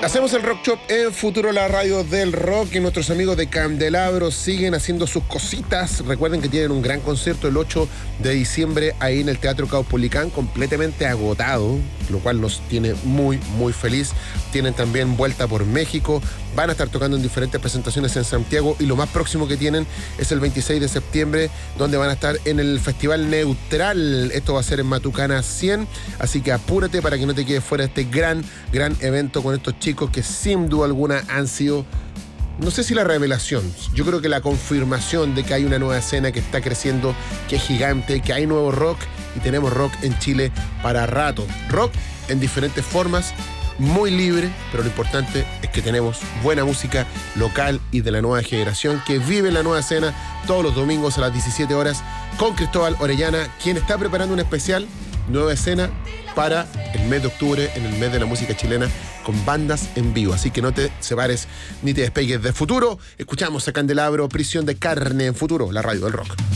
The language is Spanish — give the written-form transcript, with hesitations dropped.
Hacemos el Rock Shop en Futuro, la radio del rock, y nuestros amigos de Candelabro siguen haciendo sus cositas. Recuerden que tienen un gran concierto el 8 de diciembre ahí en el Teatro Caupolicán, completamente agotado, lo cual nos tiene muy, muy feliz. Tienen también vuelta por México, van a estar tocando en diferentes presentaciones en Santiago, y lo más próximo que tienen es el 26 de septiembre, donde van a estar en el Festival Neutral. Esto va a ser en Matucana 100, así que apúrate para que no te quedes fuera de este gran evento con estos chicos que sin duda alguna han sido, no sé si la revelación, yo creo que la confirmación de que hay una nueva escena que está creciendo, que es gigante, que hay nuevo rock, y tenemos rock en Chile para rato. Rock en diferentes formas, muy libre, pero lo importante es que tenemos buena música local y de la nueva generación que vive la nueva escena todos los domingos a las 17 horas con Cristóbal Orellana, quien está preparando un especial nueva escena para el mes de octubre, en el mes de la música chilena, con bandas en vivo. Así que no te separes ni te despegues de Futuro. Escuchamos a Candelabro, Prisión de Carne en Futuro, la radio del rock.